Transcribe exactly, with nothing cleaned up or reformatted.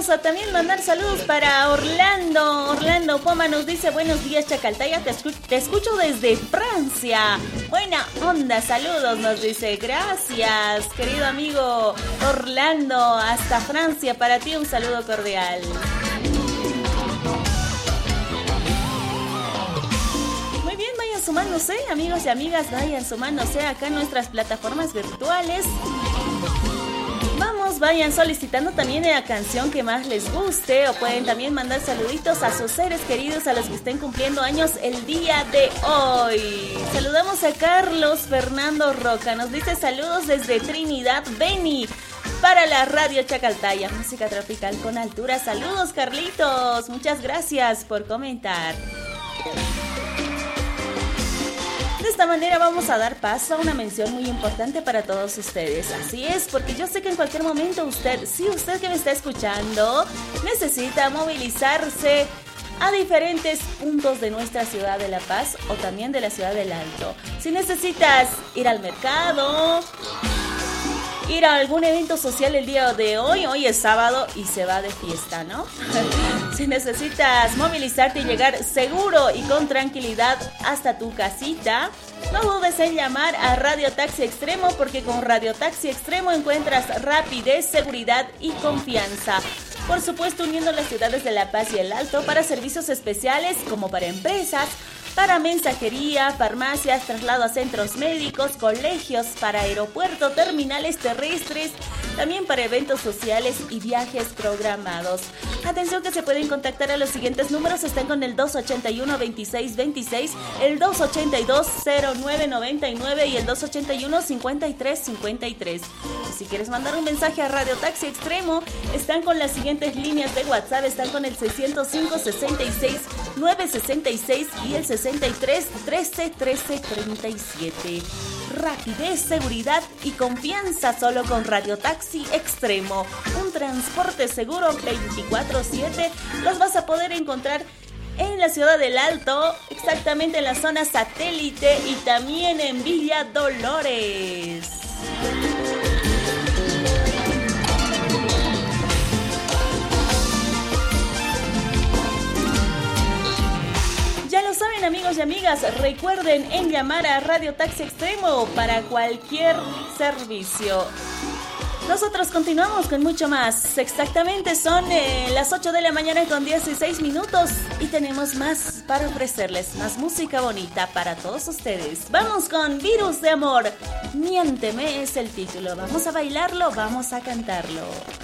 vamos a también mandar saludos para Orlando. Orlando Poma nos dice: buenos días, Chacaltaya, te, escu- te escucho desde Francia. Buena onda, saludos, nos dice. Gracias, querido amigo Orlando, hasta Francia. Para ti un saludo cordial. Muy bien, vayan sumándose, amigos y amigas, vayan sumándose acá en nuestras plataformas virtuales. Vamos, vayan solicitando también la canción que más les guste, o pueden también mandar saluditos a sus seres queridos, a los que estén cumpliendo años el día de hoy. Saludamos a Carlos Fernando Roca, nos dice: saludos desde Trinidad Beni para la radio Chacaltaya, música tropical con altura. Saludos, Carlitos, muchas gracias por comentar. De esta manera vamos a dar paso a una mención muy importante para todos ustedes. Así es, porque yo sé que en cualquier momento usted, si usted que me está escuchando, necesita movilizarse a diferentes puntos de nuestra ciudad de La Paz o también de la ciudad del Alto. Si necesitas ir al mercado, ir a algún evento social el día de hoy, hoy es sábado y se va de fiesta, ¿no? Si necesitas movilizarte y llegar seguro y con tranquilidad hasta tu casita, no dudes en llamar a Radio Taxi Extremo, porque con Radio Taxi Extremo encuentras rapidez, seguridad y confianza. Por supuesto, uniendo las ciudades de La Paz y el Alto para servicios especiales como para empresas, para mensajería, farmacias, traslado a centros médicos, colegios, para aeropuerto, terminales terrestres, también para eventos sociales y viajes programados. Atención que se pueden contactar a los siguientes números, están con el dos ochenta y uno, veintiséis veintiséis, el dos ochenta y dos, cero nueve noventa y nueve y el dos ochenta y uno, cincuenta y tres cincuenta y tres. Y si quieres mandar un mensaje a Radio Taxi Extremo, están con las siguientes líneas de WhatsApp, están con el seiscientos cinco, sesenta y seis, nueve sesenta y seis y el sesenta y tres, trece, trece, treinta y siete. Rapidez, seguridad y confianza solo con Radio Taxi Extremo. Un transporte seguro veinticuatro siete. Los vas a poder encontrar en la ciudad del Alto, exactamente en la zona satélite y también en Villa Dolores. Ya lo saben, amigos y amigas, recuerden en llamar a Radio Taxi Extremo para cualquier servicio. Nosotros continuamos con mucho más. Exactamente son eh, las ocho de la mañana con dieciséis minutos y tenemos más para ofrecerles, más música bonita para todos ustedes. Vamos con Virus de Amor. Miénteme es el título. Vamos a bailarlo, vamos a cantarlo.